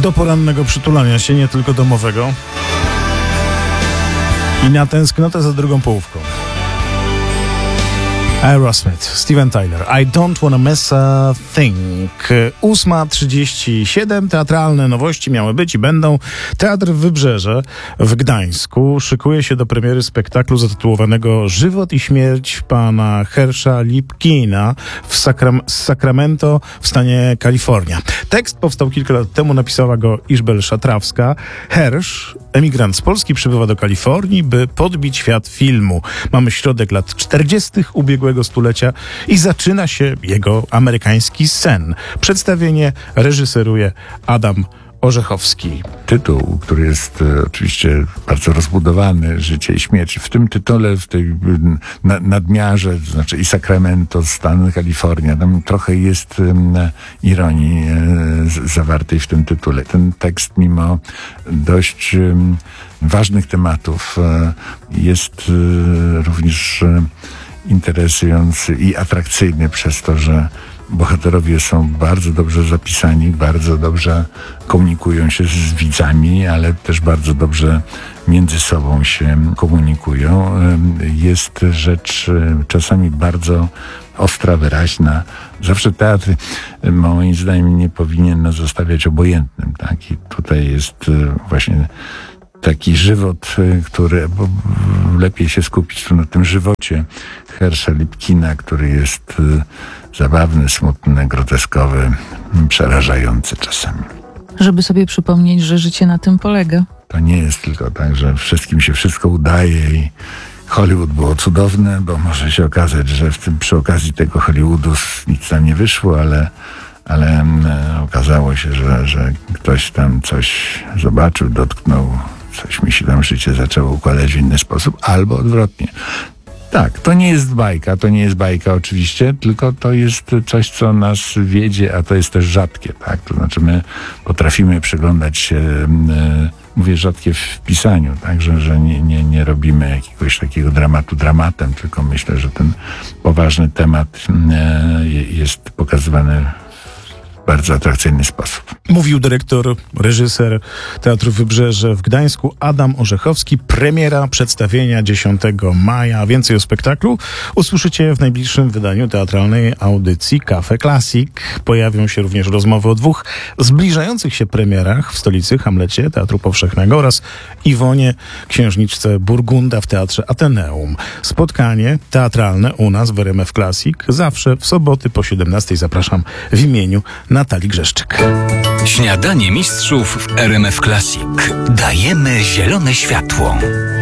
do porannego przytulania się, nie tylko domowego, i na tęsknotę za drugą połówką. Aerosmith, Steven Tyler, I don't wanna miss a thing. 8:37, teatralne nowości miały być i będą. Teatr Wybrzeże w Gdańsku szykuje się do premiery spektaklu zatytułowanego Żywot i śmierć pana Hersha Lipkina z Sacramento w stanie Kalifornia. Tekst powstał kilka lat temu, napisała go Izabela Szatrawska. Hersh, emigrant z Polski, przybywa do Kalifornii, by podbić świat filmu. Mamy środek lat 40. ubiegłego stulecia i zaczyna się jego amerykański sen. Przedstawienie reżyseruje Adam Orzechowski. Tytuł, który jest oczywiście bardzo rozbudowany, Życie i śmierć. W tym tytule, w tej nadmiarze, to znaczy i Sacramento, stan Kalifornia, tam trochę jest ironii zawartej w tym tytule. Ten tekst, mimo dość ważnych tematów, jest również interesujący i atrakcyjny przez to, że bohaterowie są bardzo dobrze zapisani, bardzo dobrze komunikują się z widzami, ale też bardzo dobrze między sobą się komunikują. Jest rzecz czasami bardzo ostra, wyraźna. Zawsze teatr, moim zdaniem, nie powinien nas zostawiać obojętnym. Tak? I tutaj jest właśnie taki żywot, który, bo lepiej się skupić tu na tym żywocie Hersha Lipkina, który jest zabawny, smutny, groteskowy, przerażający czasami. Żeby sobie przypomnieć, że życie na tym polega. To nie jest tylko tak, że wszystkim się wszystko udaje i Hollywood było cudowne, bo może się okazać, że przy okazji tego Hollywoodu nic tam nie wyszło, ale okazało się, że ktoś tam coś zobaczył, dotknął, coś mi się tam życie zaczęło układać w inny sposób, albo odwrotnie. Tak, to nie jest bajka oczywiście, tylko to jest coś, co nas wiedzie, a to jest też rzadkie, tak? To znaczy my potrafimy przyglądać się, mówię rzadkie w pisaniu, tak? Że nie robimy jakiegoś takiego dramatu dramatem, tylko myślę, że ten poważny temat jest pokazywany w bardzo atrakcyjny sposób. Mówił dyrektor, reżyser Teatru Wybrzeże w Gdańsku Adam Orzechowski. Premiera przedstawienia 10 maja. Więcej o spektaklu usłyszycie w najbliższym wydaniu teatralnej audycji Cafe Classic. Pojawią się również rozmowy o dwóch zbliżających się premierach w stolicy, Hamlecie Teatru Powszechnego oraz Iwonie, księżniczce Burgunda w Teatrze Ateneum. Spotkanie teatralne u nas w RMF Classic zawsze w soboty po 17:00. Zapraszam w imieniu Natalii Grzeszczyk. Śniadanie mistrzów w RMF Classic. Dajemy zielone światło.